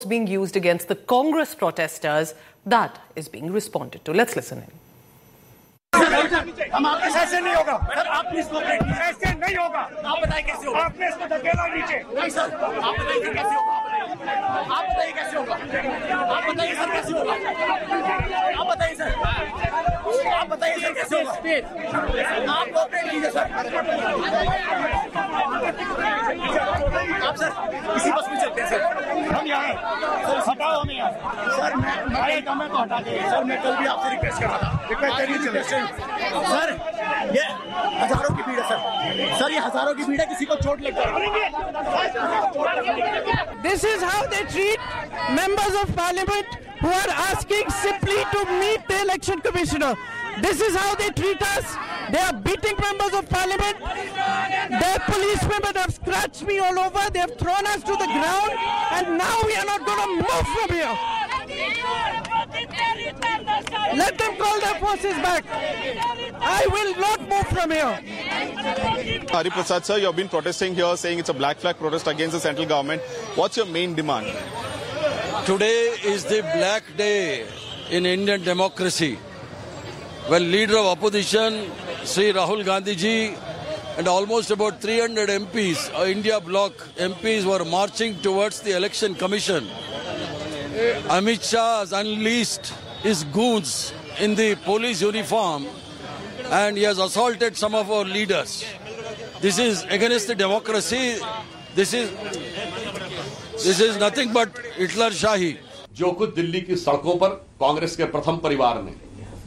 being used against the Congress protesters, that is being responded to. Let's listen in. हम आपके ऐसे नहीं होगा सर, आप प्लीज कोऑपरेट कीजिए। ऐसे नहीं होगा। आप बताइए कैसे होगा? आपने इसको धकेला नीचे। नहीं सर, आप बताइए कैसे होगा? आप बताइए कैसे होगा? आप बताइए सर कैसे होगा? आप बताइए सर। आप बताइए सर कैसे होगा? आप कोऑपरेट कीजिए सर। आप सर इसी बस में चलते हैं सर। हम यहाँ हैं सर, हटाओ हमें यहाँ सर। मैं कम है तो हटा दीजिए सर। मैं कल भी आपसे रिक्वेस्ट कर रहा था। रिक्वेस्ट करिए सर। ये हजारों की भीड़ है सर, ये हजारों की भीड़ है, किसी को चोट लग जाए। This is how they treat members of parliament who are asking simply to meet the election commissioner. This is how they treat us. They are beating members of parliament. Their policemen have scratched me all over. They have thrown us to the ground, and now we are not going to move from here. Let them call their forces back. I will not move from here. Hari Prasad sir, you have been protesting here saying it's a black flag protest against the central government. What's your main demand? Today is the black day in Indian democracy. When leader of opposition, Sri Rahul Gandhi ji, and almost about 300 MPs, India bloc MPs were marching towards the election commission. Amit Shah has unleashed his goons in the police uniform and he has assaulted some of our leaders. This is against the democracy. This is nothing but Hitler Shahi. जो कुछ दिल्ली की सड़कों पर कांग्रेस के प्रथम परिवार ने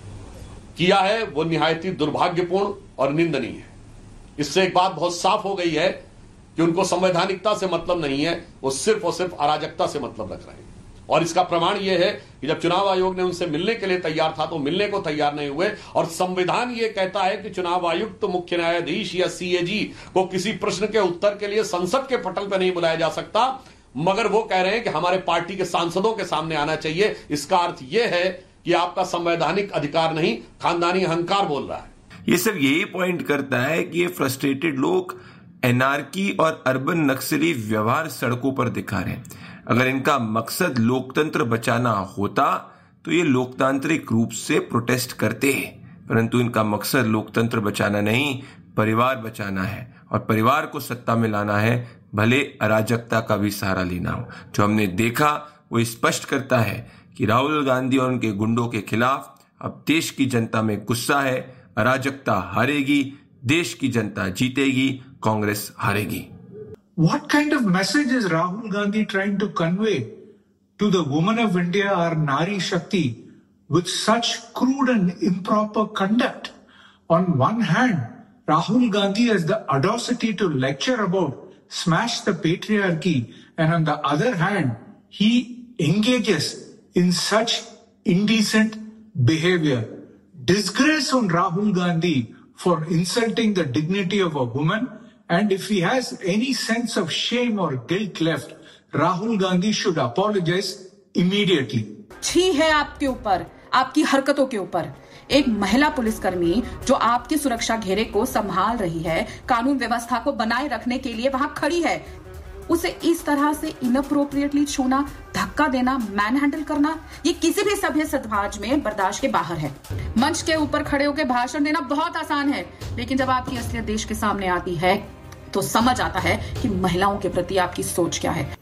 किया है वो निहायती दुर्भाग्यपूर्ण और निंदनीय है। इससे एक बात बहुत साफ हो गई है कि उनको संवैधानिकता से मतलब नहीं है, वो सिर्फ और सिर्फ अराजकता से मतलब रख रहे हैं। और इसका प्रमाण यह है कि जब चुनाव आयोग ने उनसे मिलने के लिए तैयार था तो मिलने को तैयार नहीं हुए। और संविधान यह कहता है कि चुनाव आयुक्त तो मुख्य न्यायाधीश या सीएजी को किसी प्रश्न के उत्तर के लिए संसद के पटल पर नहीं बुलाया जा सकता, मगर वो कह रहे हैं कि हमारे पार्टी के सांसदों के सामने आना चाहिए। इसका अर्थ यह है कि आपका संवैधानिक अधिकार नहीं, खानदानी अहंकार बोल रहा है। ये सिर्फ यही पॉइंट करता है कि ये फ्रस्ट्रेटेड लोग एनार्की और अर्बन नक्सली व्यवहार सड़कों पर दिखा रहे हैं। अगर इनका मकसद लोकतंत्र बचाना होता तो ये लोकतांत्रिक रूप से प्रोटेस्ट करते हैं, परंतु इनका मकसद लोकतंत्र बचाना नहीं, परिवार बचाना है और परिवार को सत्ता में लाना है, भले अराजकता का भी सहारा लेना हो। जो हमने देखा वो स्पष्ट करता है कि राहुल गांधी और उनके गुंडों के खिलाफ अब देश की जनता में गुस्सा है। अराजकता हारेगी, देश की जनता जीतेगी, Congress हारेगी। What kind of message is Rahul Gandhi trying to convey to the women of India, our Nari Shakti, with such crude and improper conduct? On one hand, Rahul Gandhi has the audacity to lecture about smash the patriarchy, and on the other hand, he engages in such indecent behavior. Disgrace on Rahul Gandhi for insulting the dignity of a woman. And if he has any sense of shame or guilt left, Rahul Gandhi should apologize immediately. छी है आपके ऊपर, आपकी हरकतों के ऊपर। एक महिला पुलिसकर्मी जो आपकी सुरक्षा घेरे को संभाल रही है, कानून व्यवस्था को बनाए रखने के लिए वहां खड़ी है, उसे इस तरह से इनअप्रोप्रिएटली छूना, धक्का देना, मैन हैंडल करना, ये किसी भी सभ्य समाज में बर्दाश्त के बाहर है। मंच के ऊपर खड़े होकर भाषण देना बहुत आसान है, लेकिन जब आपकी असलियत देश के सामने आती है तो समझ आता है कि महिलाओं के प्रति आपकी सोच क्या है।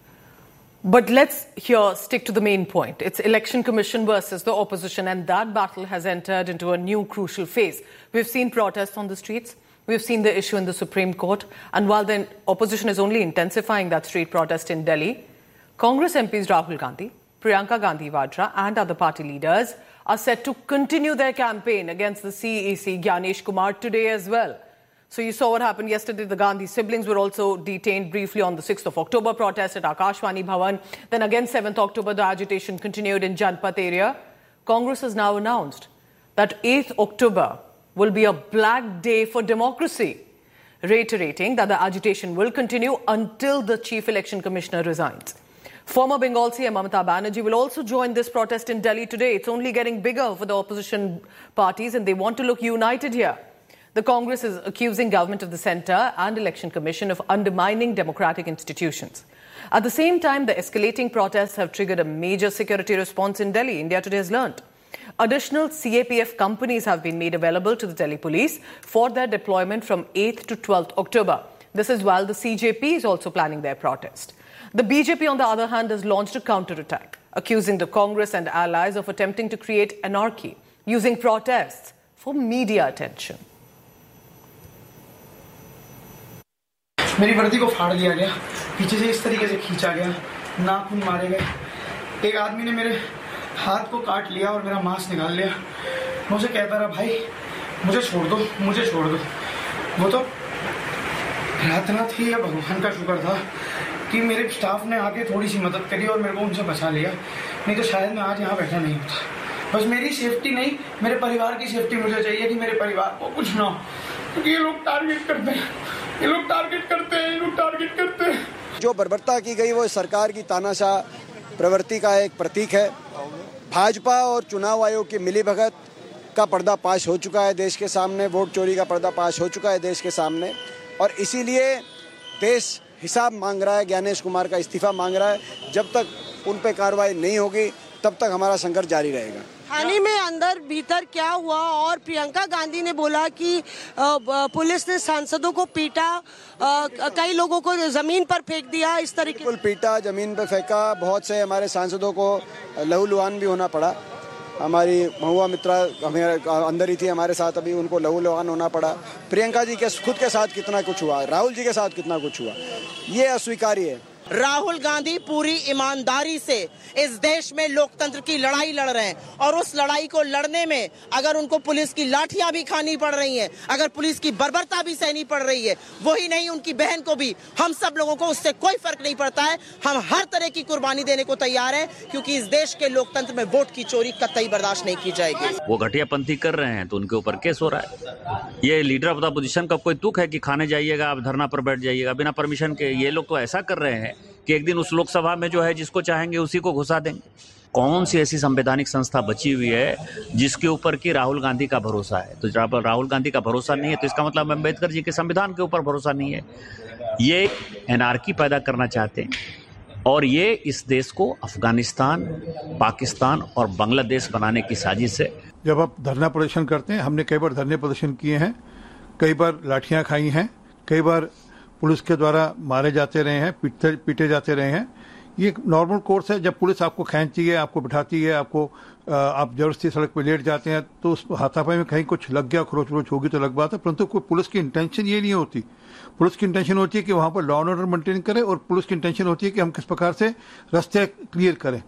But let's here stick to the main point. It's Election Commission versus the opposition, and that battle has entered into a new crucial phase. We've seen protests on the streets. We've seen the issue in the Supreme Court. And while the opposition is only intensifying that street protest in Delhi, Congress MPs Rahul Gandhi, Priyanka Gandhi Vadra and other party leaders are set to continue their campaign against the CEC Gyanesh Kumar today as well. So you saw what happened yesterday. The Gandhi siblings were also detained briefly on the 6th of October protest at Akashvani Bhavan. Then again 7th October, the agitation continued in Janpath area. Congress has now announced that 8th October will be a black day for democracy, reiterating that the agitation will continue until the Chief Election Commissioner resigns. Former Bengal CM Mamata Banerjee will also join this protest in Delhi today. It's only getting bigger for the opposition parties and they want to look united here. The Congress is accusing government of the centre and Election Commission of undermining democratic institutions. At the same time, the escalating protests have triggered a major security response in Delhi, India Today has learnt. Additional CAPF companies have been made available to the Delhi police for their deployment from 8th to 12th October. This is while the CJP is also planning their protest. The BJP, on the other hand, has launched a counterattack, accusing the Congress and allies of attempting to create anarchy, using protests for media attention. मेरी वर्दी को फाड़ दिया गया, पीछे से इस तरीके से खींचा गया, नाखून मारे गए, एक आदमी ने मेरे हाथ को काट लिया और मेरा मांस निकाल लिया। मुझे कहता रहा भाई मुझे छोड़ दो, मुझे छोड़ दो। वो तो प्रार्थना थी या भगवान का शुक्र था कि मेरे स्टाफ ने आके थोड़ी सी मदद करी और मेरे को उनसे बचा लिया, नहीं तो शायद मैं आज यहाँ बैठा नहीं होता। बस मेरी सेफ्टी नहीं, मेरे परिवार की सेफ्टी मुझे चाहिए कि मेरे परिवार को कुछ ना हो, क्योंकि ये लोग टारगेट करते हैं, ये लोग टारगेट करते हैं, ये लोग टारगेट करते हैं। जो बर्बरता की गई वो सरकार की तानाशाह प्रवृत्ति का एक प्रतीक है। भाजपा और चुनाव आयोग की मिलीभगत का पर्दाफाश हो चुका है देश के सामने, वोट चोरी का पर्दाफाश हो चुका है देश के सामने, और इसीलिए देश हिसाब मांग रहा है, ज्ञानेश कुमार का इस्तीफा मांग रहा है। जब तक उन पे कार्रवाई नहीं होगी तब तक हमारा संघर्ष जारी रहेगा। थाने में अंदर भीतर क्या हुआ, और प्रियंका गांधी ने बोला कि पुलिस ने सांसदों को पीटा, कई लोगों को जमीन पर फेंक दिया, इस तरीके बिल्कुल पीटा, जमीन पर फेंका, बहुत से हमारे सांसदों को लहूलुहान भी होना पड़ा। हमारी महुआ मित्रा हमें अंदर ही थी हमारे साथ, अभी उनको लहूलुहान होना पड़ा। प्रियंका जी के खुद के साथ कितना कुछ हुआ, राहुल जी के साथ कितना कुछ हुआ, ये अस्वीकार्य है। राहुल गांधी पूरी ईमानदारी से इस देश में लोकतंत्र की लड़ाई लड़ रहे हैं, और उस लड़ाई को लड़ने में अगर उनको पुलिस की लाठियां भी खानी पड़ रही हैं, अगर पुलिस की बर्बरता भी सहनी पड़ रही है, वही नहीं उनकी बहन को भी, हम सब लोगों को उससे कोई फर्क नहीं पड़ता है। हम हर तरह की कुर्बानी देने को तैयार हैं, क्योंकि इस देश के लोकतंत्र में वोट की चोरी कतई बर्दाश्त नहीं की जाएगी। वो घटियापंथी कर रहे हैं तो उनके ऊपर केस हो रहा है। ये लीडर ऑफ द अपोजिशन का कोई तुक है कि खाने जाइएगा, आप धरना पर बैठ जाइएगा बिना परमिशन के? ये लोग तो ऐसा कर रहे हैं कि एक दिन उस लोकसभा में जो है जिसको चाहेंगे उसी को घुसा देंगे। कौन सी ऐसी संवैधानिक संस्था बची हुई है जिसके ऊपर कि राहुल गांधी का भरोसा है? तो जब राहुल गांधी का भरोसा नहीं है तो इसका मतलब अम्बेडकर जी के संविधान के ऊपर भरोसा नहीं है। ये एनार्की पैदा करना चाहते हैं, और ये इस देश को अफगानिस्तान, पाकिस्तान और बांग्लादेश बनाने की साजिश है। जब आप धरना प्रदर्शन करते हैं, हमने कई बार धरने प्रदर्शन किए हैं, कई बार लाठियां खाई हैं, कई बार पुलिस के द्वारा मारे जाते रहे हैं, पीटे जाते रहे हैं। ये एक नॉर्मल कोर्स है। जब पुलिस आपको खींचती है, आपको बिठाती है, आप जबरदस्ती सड़क पर लेट जाते हैं, तो उस हाथापाई में कहीं कुछ लग गया, खरोच होगी तो लग बात है, परंतु कोई पुलिस की इंटेंशन ये नहीं होती। पुलिस की इंटेंशन होती है कि वहां पर लॉ एंड ऑर्डर मेंटेन करें, और पुलिस की इंटेंशन होती है कि हम किस प्रकार से रास्ते क्लियर करें।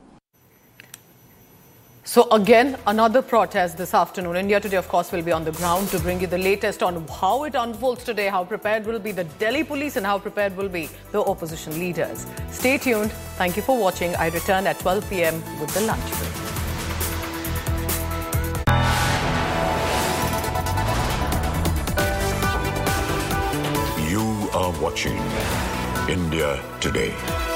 So again, another protest this afternoon. India Today, of course, will be on the ground to bring you the latest on how it unfolds today, how prepared will be the Delhi police and how prepared will be the opposition leaders. Stay tuned. Thank you for watching. I return at 12 p.m. with the lunch break. You are watching India Today.